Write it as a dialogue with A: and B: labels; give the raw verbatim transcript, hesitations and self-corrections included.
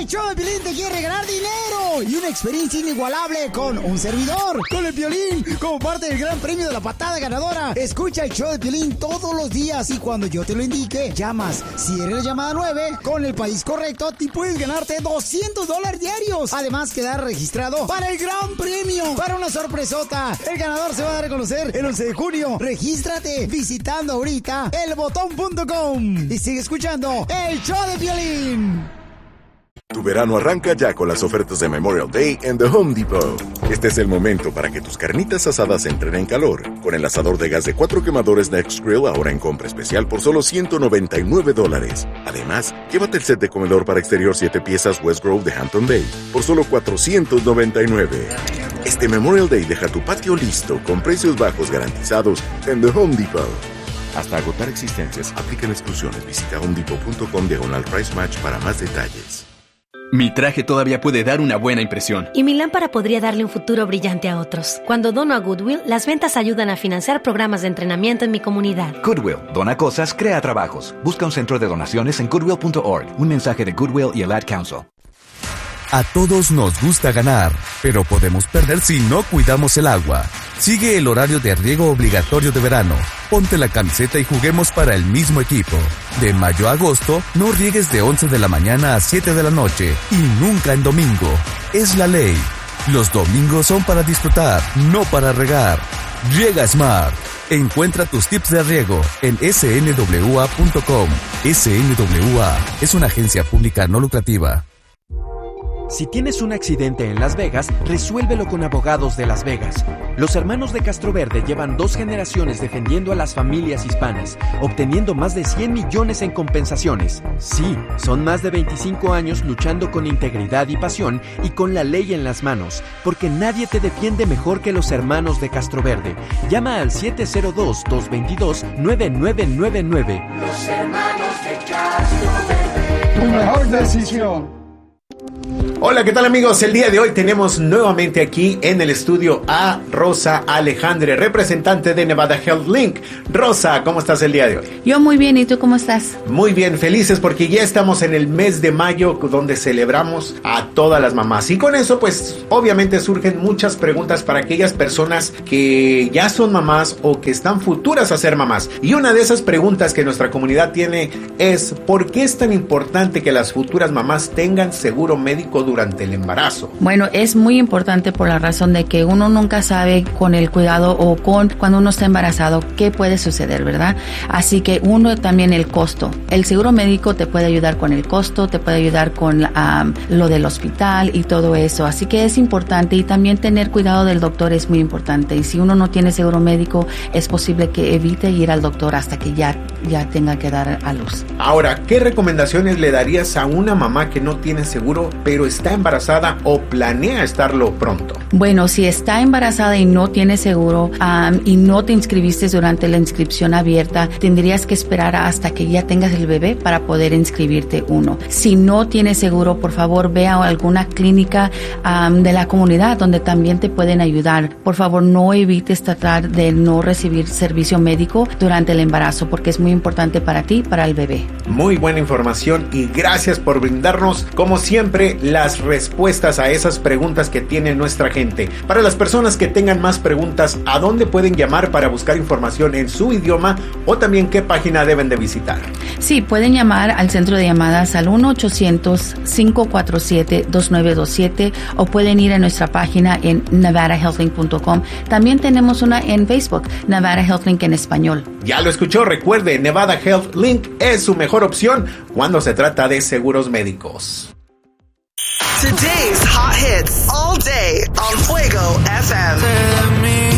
A: El show de Piolín te quiere ganar dinero y una experiencia inigualable con un servidor, con el Piolín, como parte del gran premio de la patada ganadora. Escucha el show de Piolín todos los días y cuando yo te lo indique, llamas. Si eres la llamada nueve, con el país correcto, te puedes ganarte doscientos dólares diarios. Además, quedar registrado para el gran premio, para una sorpresota. El ganador se va a dar a conocer el once de junio. Regístrate visitando ahorita el botón punto com y sigue escuchando el show de Piolín.
B: Tu verano arranca ya con las ofertas de Memorial Day en The Home Depot. Este es el momento para que tus carnitas asadas entren en calor. Con el asador de gas de cuatro quemadores Nextgrill ahora en compra especial por solo ciento noventa y nueve dólares. Además, llévate el set de comedor para exterior siete piezas West Grove de Hampton Bay por solo cuatrocientos noventa y nueve. Este Memorial Day deja tu patio listo con precios bajos garantizados en The Home Depot. Hasta agotar existencias, aplican exclusiones. Visita homedepot.com diagonal price match para más detalles.
C: Mi traje todavía puede dar una buena impresión.
D: Y mi lámpara podría darle un futuro brillante a otros. Cuando dono a Goodwill, las ventas ayudan a financiar programas de entrenamiento en mi comunidad.
E: Goodwill, dona cosas, crea trabajos. Busca un centro de donaciones en goodwill punto org. Un mensaje de Goodwill y el Ad Council.
F: A todos nos gusta ganar, pero podemos perder si no cuidamos el agua. Sigue el horario de riego obligatorio de verano. Ponte la camiseta y juguemos para el mismo equipo. De mayo a agosto, no riegues de once de la mañana a siete de la noche y nunca en domingo. Es la ley. Los domingos son para disfrutar, no para regar. Riega Smart. Encuentra tus tips de riego en ese ene doble u a punto com. ese ene doble u a es una agencia pública no lucrativa.
G: Si tienes un accidente en Las Vegas, resuélvelo con Abogados de Las Vegas. Los hermanos de Castroverde llevan dos generaciones defendiendo a las familias hispanas, obteniendo más de cien millones en compensaciones. Sí, son más de veinticinco años luchando con integridad y pasión y con la ley en las manos, porque nadie te defiende mejor que los hermanos de Castroverde. Llama al siete cero dos, dos dos dos, nueve nueve nueve nueve.
H: Los hermanos de Castroverde. Tu mejor decisión.
I: Hola, ¿qué tal amigos? El día de hoy tenemos nuevamente aquí en el estudio a Rosa Alejandre, representante de Nevada Health Link. Rosa, ¿cómo estás el día de hoy?
J: Yo muy bien, ¿y tú cómo estás?
I: Muy bien, felices porque ya estamos en el mes de mayo donde celebramos a todas las mamás. Y con eso pues obviamente surgen muchas preguntas para aquellas personas que ya son mamás o que están futuras a ser mamás. Y una de esas preguntas que nuestra comunidad tiene es ¿por qué es tan importante que las futuras mamás tengan seguro médico durante el embarazo?
J: Bueno, es muy importante por la razón de que uno nunca sabe con el cuidado o con cuando uno está embarazado qué puede suceder, ¿verdad? Así que uno también el costo. El seguro médico te puede ayudar con el costo, te puede ayudar con um, lo del hospital y todo eso. Así que es importante y también tener cuidado del doctor es muy importante. Y si uno no tiene seguro médico, es posible que evite ir al doctor hasta que ya, ya tenga que dar a luz.
I: Ahora, ¿qué recomendaciones le darías a una mamá que no tiene seguro, pero está embarazada o planea estarlo pronto?
J: Bueno, si está embarazada y no tiene seguro um, y no te inscribiste durante la inscripción abierta, tendrías que esperar hasta que ya tengas el bebé para poder inscribirte uno. Si no tienes seguro, por favor, ve a alguna clínica um, de la comunidad donde también te pueden ayudar. Por favor, no evites tratar de no recibir servicio médico durante el embarazo porque es muy importante para ti y para el bebé.
I: Muy buena información y gracias por brindarnos, como siempre, las respuestas a esas preguntas que tiene nuestra gente. Para las personas que tengan más preguntas, ¿a dónde pueden llamar para buscar información en su idioma o también qué página deben de visitar?
J: Sí, pueden llamar al centro de llamadas al uno ochocientos, cinco cuatro siete, dos nueve dos siete o pueden ir a nuestra página en nevada health link punto com. También tenemos una en Facebook, Nevada Health Link en español.
I: Ya lo escuchó, recuerde, Nevada Health Link es su mejor opción cuando se trata de seguros médicos.
K: Today's hot hits all day on Fuego F M.